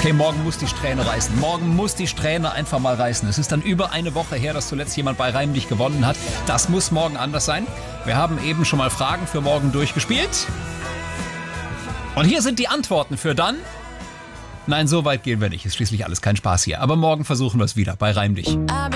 Okay, morgen muss die Strähne reißen. Morgen muss die Strähne einfach mal reißen. Es ist dann über eine Woche her, dass zuletzt jemand bei Reim dich gewonnen hat. Das muss morgen anders sein. Wir haben eben schon mal Fragen für morgen durchgespielt. Und hier sind die Antworten für dann. Nein, so weit gehen wir nicht. Ist schließlich alles kein Spaß hier. Aber morgen versuchen wir es wieder bei Reim dich.